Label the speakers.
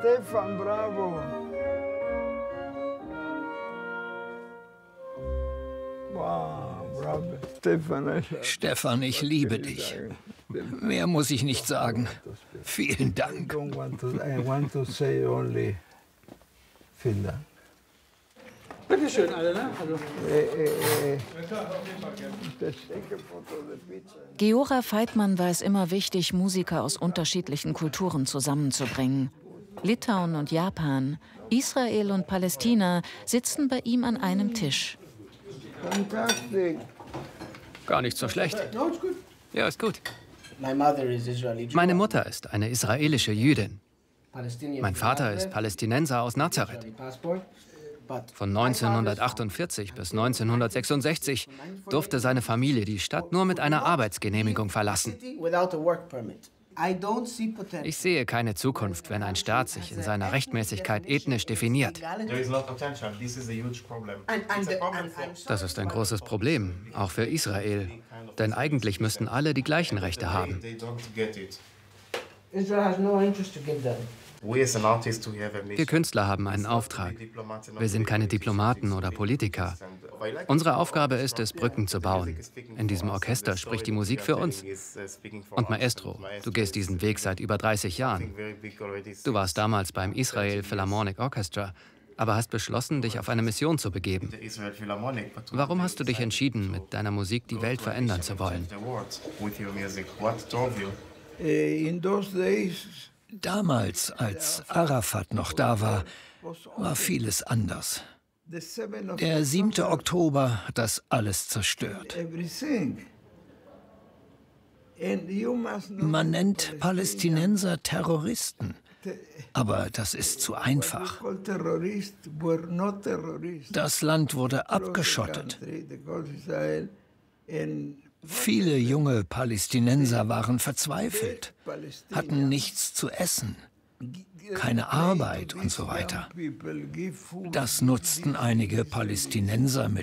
Speaker 1: Stefan, bravo. Wow, bravo.
Speaker 2: Stefan, ich liebe dich. Mehr muss ich nicht sagen. Vielen Dank.
Speaker 1: I want to say only vielen Dank.
Speaker 3: Bitte schön, alle, ne? Also.
Speaker 4: Giora Veitman war es immer wichtig, Musiker aus unterschiedlichen Kulturen zusammenzubringen. Litauen und Japan, Israel und Palästina sitzen bei ihm an einem Tisch.
Speaker 1: Fantastic.
Speaker 5: Gar nicht so schlecht.
Speaker 3: Ja, ist gut.
Speaker 5: Ja, ist gut.
Speaker 6: Meine
Speaker 5: Meine Mutter ist eine israelische Jüdin. Mein Vater ist Palästinenser aus Nazareth. Von 1948 bis 1966 durfte seine Familie die Stadt nur mit einer Arbeitsgenehmigung verlassen. Ich sehe keine Zukunft, wenn ein Staat sich in seiner Rechtmäßigkeit ethnisch definiert. Das ist ein großes Problem, auch für Israel. Denn eigentlich müssten alle die gleichen Rechte haben. Wir Künstler haben einen Auftrag. Wir sind keine Diplomaten oder Politiker. Unsere Aufgabe ist es, Brücken zu bauen. In diesem Orchester spricht die Musik für uns. Und Maestro, du gehst diesen Weg seit über 30 Jahren. Du warst damals beim Israel Philharmonic Orchestra, aber hast beschlossen, dich auf eine Mission zu begeben. Warum hast du dich entschieden, mit deiner Musik die Welt verändern zu wollen?
Speaker 1: In those days,
Speaker 2: Damals, als Arafat noch da war vieles anders. Der 7. Oktober hat das alles zerstört.
Speaker 1: everything. And you must know
Speaker 2: Man nennt Palästinenser Terroristen, aber das ist zu einfach.
Speaker 1: terrorists were not terrorists.
Speaker 2: Das Land wurde abgeschottet.
Speaker 1: They called Israel and
Speaker 2: Viele junge Palästinenser waren verzweifelt, hatten nichts zu essen, keine Arbeit und so weiter.
Speaker 1: people give food.
Speaker 2: Das nutzten einige Palästinenser mit